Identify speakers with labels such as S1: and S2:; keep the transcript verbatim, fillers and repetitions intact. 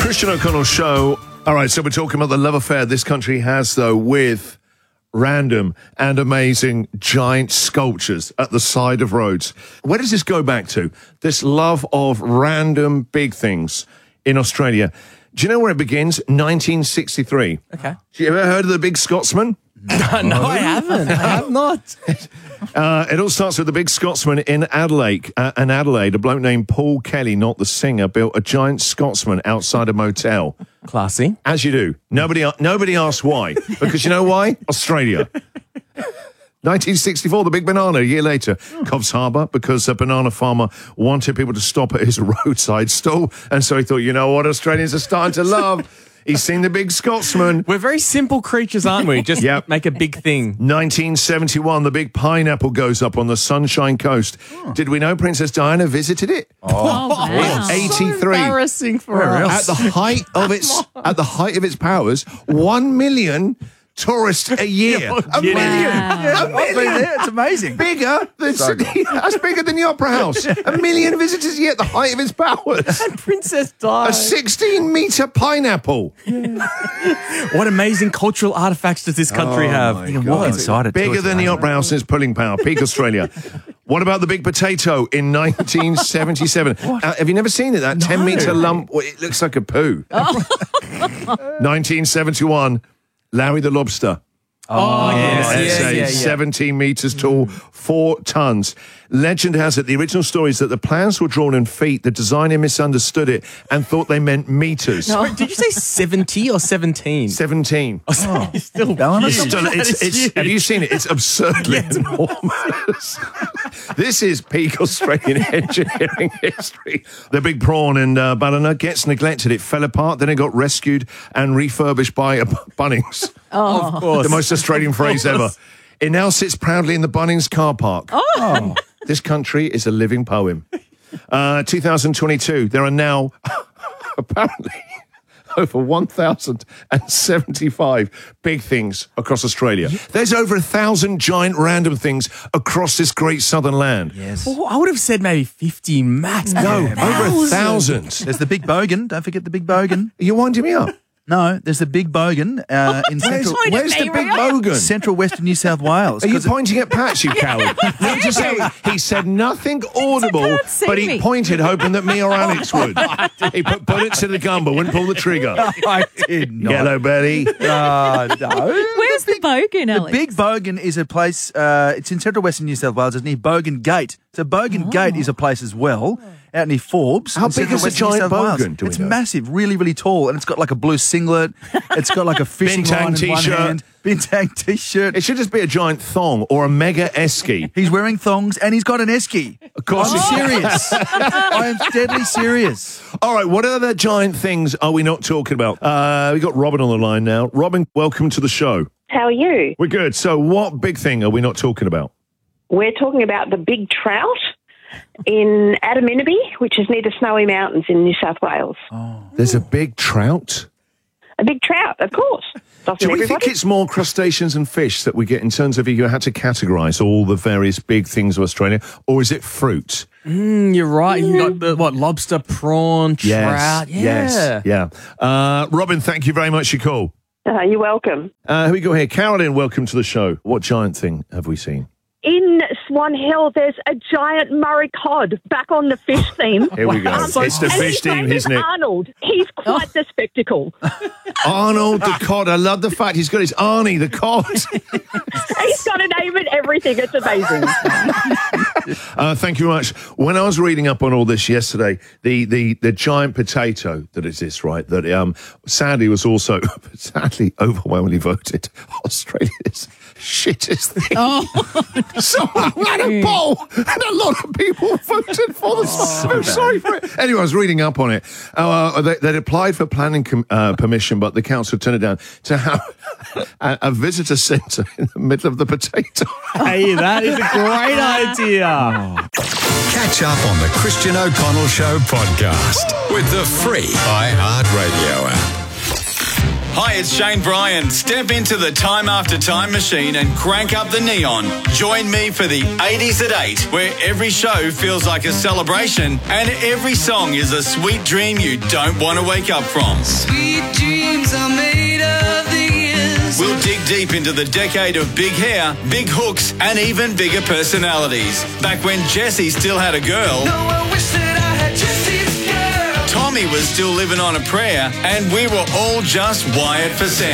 S1: Christian O'Connell Show. All right, so we're talking about the love affair this country has, though, with random and amazing giant sculptures at the side of roads. Where does this go back to? This love of random big things in Australia. Do you know where it begins? nineteen sixty-three.
S2: Okay.
S1: Have you ever heard of the Big Scotsman?
S2: No, I haven't. I have not.
S1: Uh, it all starts with the Big Scotsman in Adelaide. Uh, in Adelaide, a bloke named Paul Kelly, not the singer, built a giant Scotsman outside a motel.
S2: Classy.
S1: As you do. Nobody, nobody asked why. Because you know why? Australia. nineteen sixty-four, the Big Banana. A year later, Coffs Harbour, because a banana farmer wanted people to stop at his roadside stall, and so he thought, you know what, Australians are starting to love. He's seen the Big Scotsman.
S2: We're very simple creatures, aren't we? Just
S1: Yep.
S2: make a big thing.
S1: nineteen seventy-one, the big pineapple goes up on the Sunshine Coast. Oh. Did we know Princess Diana visited it?
S3: Oh, wow.
S1: eighty-three.
S2: So embarrassing for
S3: Where
S2: us.
S1: At the height of its at the height of its powers, one million tourists a year. a
S2: kidding.
S1: million.
S3: Yeah,
S1: A million.
S3: it's amazing.
S1: Bigger than Sydney. That's bigger than the Opera House. A million visitors a year at the height of its powers.
S2: And Princess Di.
S1: A sixteen metre pineapple.
S2: What amazing cultural artifacts does this country have?
S3: You can walk inside it. too.
S1: Bigger
S3: It's
S1: than the
S3: amazing.
S1: Opera House in its pulling power. Peak Australia. What about the big potato in nineteen seventy-seven? Uh, have you never seen it? That ten metre lump. Well, it looks like a poo. nineteen seventy-one. Larry the Lobster.
S2: Oh, yes,
S1: It's
S2: yes,
S1: a
S2: yeah, yeah.
S1: seventeen metres tall, four tons. Legend has it, the original story is that the plans were drawn in feet. The designer misunderstood it and thought they meant metres.
S2: Wait, did you say seventy or seventeen?
S1: seventeen.
S2: Oh, it's still
S3: Going on.
S2: huge.
S1: Still,
S2: That
S1: it's,
S2: is
S1: it's,
S2: huge.
S1: have you seen it? It's absurdly enormous. This is peak Australian engineering history. The big prawn in uh, Ballina gets neglected. It fell apart, then it got rescued and refurbished by uh, Bunnings.
S2: Of course.
S1: The most Australian phrase ever. It now sits proudly in the Bunnings car park.
S3: Oh.
S1: This country is a living poem. Uh, two thousand twenty-two, there are now apparently over one thousand seventy-five big things across Australia. There's over a thousand giant random things across this great southern land.
S3: Yes.
S2: Oh, I would have said maybe fifty max.
S1: No,
S2: Yeah,
S1: over a thousand.
S3: There's the Big Bogan. Don't forget the Big Bogan.
S1: You're winding me up.
S3: No, there's the Big Bogan uh, in
S1: Where's,
S3: central,
S1: where's the big bogan?
S3: central western New South Wales.
S1: Are you
S3: 'Cause it-
S1: pointing at Pat, you coward? No, just say, he said nothing audible,
S4: can't see
S1: but he
S4: me.
S1: pointed hoping that me or Alex would. He put bullets to the gun, but wouldn't pull the trigger.
S3: I did not.
S1: Yellow Betty.
S3: Uh, no.
S4: Where's the bogan,
S3: The
S4: Alex?
S3: Big Bogan is a place, uh, it's in central western New South Wales. It's near Bogan Gate. So Bogan Gate is a place as well, out near Forbes.
S1: How
S3: in
S1: big
S3: central
S1: is a
S3: western New
S1: giant
S3: South Wales.
S1: bogan, do we
S3: It's
S1: know?
S3: massive, really, really tall. And it's got like a blue singlet. It's got like a fishing
S1: Bintang
S3: line in one
S1: t-shirt.
S3: hand. Bintang t-shirt.
S1: It should just be a giant thong or a mega esky.
S3: He's wearing thongs and he's got an esky.
S1: Of course
S3: I'm
S1: he-
S3: serious. I am deadly serious.
S1: All right, what other giant things are we not talking about? Uh, we got Robin on the line now. Robin, welcome to the show.
S5: How are you?
S1: We're good. So what big thing are we not talking about?
S5: We're talking about the big trout in Adaminaby, which is near the Snowy Mountains in New South Wales.
S1: There's a big trout.
S5: A big trout, of course. Doesn't
S1: Do we
S5: everybody?
S1: think it's more crustaceans and fish that we get in terms of if you had to categorise all the various big things of Australia, or is it fruit?
S2: Mm, you're right. You got the, what, lobster, prawn, trout. Yeah.
S1: Yes, yeah. Uh, Robin, thank you very much for your call.
S5: Uh, you're welcome.
S1: Uh, here we go here. Carolyn, welcome to the show. What giant thing have we seen?
S6: In Swan Hill, there's a giant Murray cod back on the fish theme.
S1: Here we go.
S6: Um,
S1: It's the
S6: and
S1: fish
S6: his
S1: theme,
S6: name is
S1: isn't it?
S6: Arnold. He's quite the spectacle.
S1: Arnold the cod. I love the fact he's got his Arnie the cod.
S6: He's got a name and everything. It's amazing.
S1: Uh, thank you very much. When I was reading up on all this yesterday, the the, the giant potato that exists, right, that um, sadly was also, sadly, overwhelmingly voted Australia's shittest thing.
S4: Oh,
S1: Someone had a poll and a lot of people voted for the song. I'm sorry for it. Anyway, I was reading up on it. Uh, they, they'd applied for planning com- uh, permission, but the council turned it down to have a, a visitor centre in the middle of the potato.
S2: Hey, that is a great idea.
S7: Catch up on the Christian O'Connell Show podcast with the free iHeartRadio app.
S4: Hi, it's Shane Bryan. Step into the Time After Time machine and crank up the neon. Join me for the eighties at eight, where every show feels like a celebration and every song is a sweet dream you don't want to wake up from.
S8: Sweet dreams are made of these.
S4: We'll dig deep into the decade of big hair, big hooks, and even bigger personalities. Back when Jessie still had a girl.
S8: No, I wish that I had Jessie's girl.
S4: Tommy was still living on a prayer, and we were all just wired for sound.